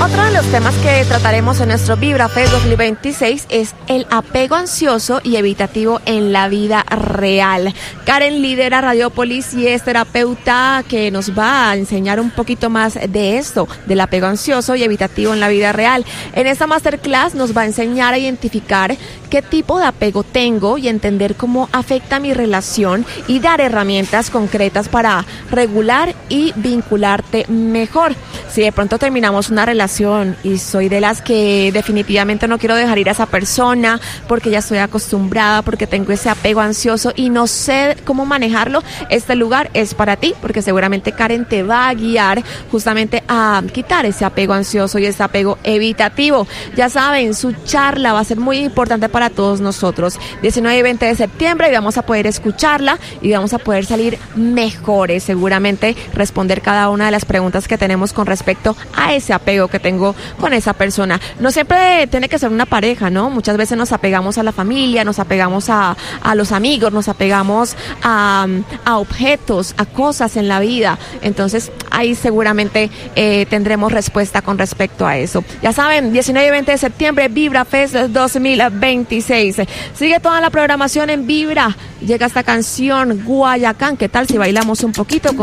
Otro de los temas que trataremos en nuestro Vibra Fest 2026 es el apego ansioso y evitativo en la vida real. Karen lidera Radiopolis y es terapeuta que nos va a enseñar un poquito más de esto, del apego ansioso y evitativo en la vida real. En esta masterclass nos va a enseñar a identificar qué tipo de apego tengo y entender cómo afecta mi relación y dar herramientas concretas para regular y vincularte mejor. Si de pronto terminamos una relación y soy de las que definitivamente no quiero dejar ir a esa persona porque ya estoy acostumbrada, porque tengo ese apego ansioso y no sé cómo manejarlo, este lugar es para ti, porque seguramente Karen te va a guiar justamente a quitar ese apego ansioso y ese apego evitativo. Ya saben, su charla va a ser muy importante para todos nosotros. 19 y 20 de septiembre y vamos a poder escucharla y vamos a poder salir mejores, seguramente responder cada una de las preguntas que tenemos con respecto a ese apego que tengo con esa persona. No siempre tiene que ser una pareja, ¿no? Muchas veces nos apegamos a la familia, nos apegamos a los amigos, nos apegamos a objetos, a cosas en la vida. Entonces, ahí seguramente tendremos respuesta con respecto a eso. Ya saben, 19 y 20 de septiembre, Vibra Fest 2026. Sigue toda la programación en Vibra. Llega esta canción, Guayacán. ¿Qué tal si bailamos un poquito?